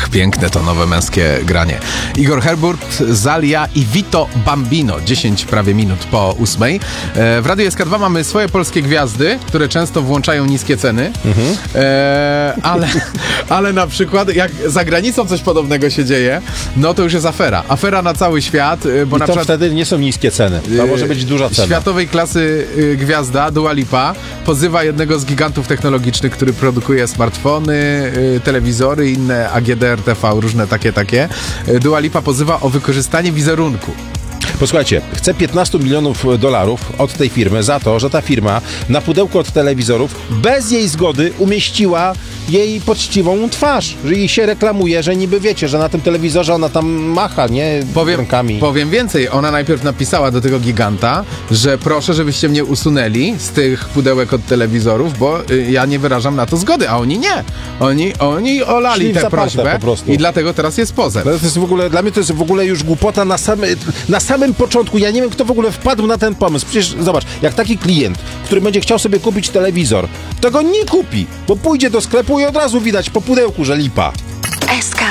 Ach, piękne to nowe męskie granie. Igor Herburt, Zalia i Vito Bambino. 10 prawie minut po 8. W Radiu SK2 mamy swoje polskie gwiazdy, które często włączają niskie ceny. Ale na przykład jak za granicą coś podobnego się dzieje, no to już jest afera. Afera na cały świat, bo I na to przykład wtedy nie są niskie ceny. To może być duża cena. Światowej klasy gwiazda Dua Lipa pozywa jednego z gigantów technologicznych, który produkuje smartfony, telewizory, inne AGD, RTV, różne takie. Dua Lipa pozywa o wykorzystanie wizerunku. Posłuchajcie, chce $15 milionów od tej firmy za to, że ta firma na pudełku od telewizorów bez jej zgody umieściła jej poczciwą twarz, że jej się reklamuje, że niby wiecie, że na tym telewizorze ona tam macha, nie? Rękami. Powiem więcej, ona najpierw napisała do tego giganta, że proszę, żebyście mnie usunęli z tych pudełek od telewizorów, bo ja nie wyrażam na to zgody, a oni nie. Oni olali tę prośbę po prostu. I dlatego teraz jest pozew. To jest w ogóle, dla mnie to jest w ogóle już głupota na samym początku. Ja nie wiem, kto w ogóle wpadł na ten pomysł. Przecież zobacz, jak taki klient, który będzie chciał sobie kupić telewizor, to go nie kupi, bo pójdzie do sklepu i od razu widać po pudełku, że lipa. SK.